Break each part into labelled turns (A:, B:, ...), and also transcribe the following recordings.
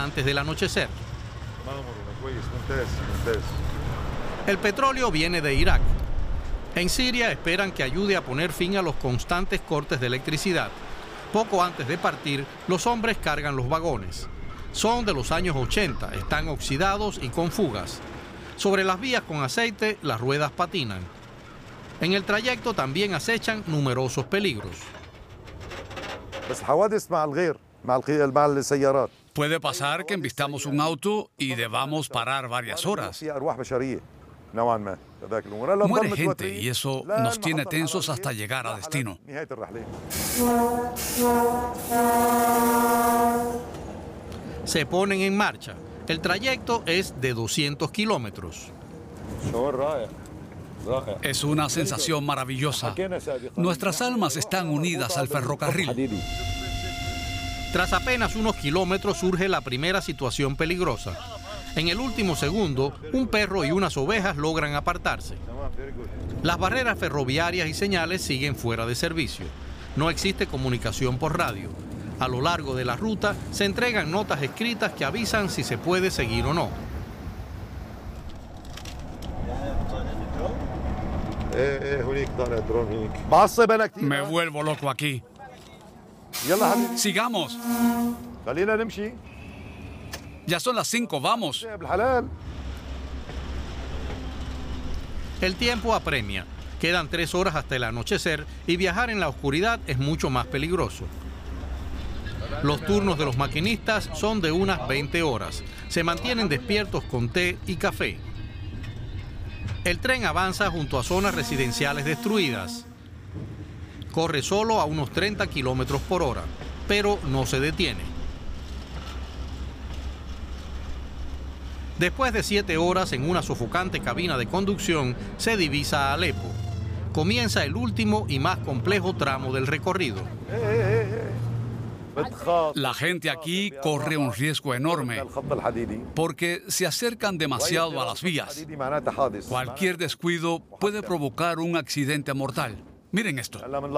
A: antes del anochecer. El petróleo viene de Irak. En Siria esperan que ayude a poner fin a los constantes cortes de electricidad. Poco antes de partir, los hombres cargan los vagones. Son de los años 80, están oxidados y con fugas. Sobre las vías con aceite, las ruedas patinan. En el trayecto también acechan numerosos peligros.
B: Puede pasar que embistamos un auto y debamos parar varias horas. Muere gente y eso nos tiene tensos hasta llegar a destino.
A: Se ponen en marcha. El trayecto es de 200 kilómetros.
B: Es una sensación maravillosa. Nuestras almas están unidas al ferrocarril.
A: Tras apenas unos kilómetros surge la primera situación peligrosa. En el último segundo, un perro y unas ovejas logran apartarse. Las barreras ferroviarias y señales siguen fuera de servicio. No existe comunicación por radio. A lo largo de la ruta se entregan notas escritas que avisan si se puede seguir o no.
B: Me vuelvo loco aquí. Sigamos. Ya son las 5, vamos.
A: El tiempo apremia. Quedan 3 horas hasta el anochecer y viajar en la oscuridad es mucho más peligroso. Los turnos de los maquinistas son de unas 20 horas. Se mantienen despiertos con té y café. El tren avanza junto a zonas residenciales destruidas. Corre solo a unos 30 kilómetros por hora, pero no se detiene. Después de 7 horas en una sofocante cabina de conducción, se divisa Alepo. Comienza el último y más complejo tramo del recorrido.
B: La gente aquí corre un riesgo enorme porque se acercan demasiado a las vías. Cualquier descuido puede provocar un accidente mortal. Miren esto.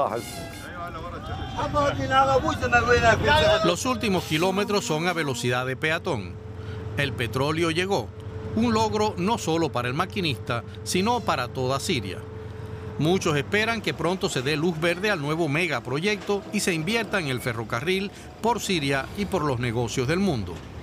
A: Los últimos kilómetros son a velocidad de peatón. El petróleo llegó, un logro no solo para el maquinista, sino para toda Siria. Muchos esperan que pronto se dé luz verde al nuevo megaproyecto y se invierta en el ferrocarril por Siria y por los negocios del mundo.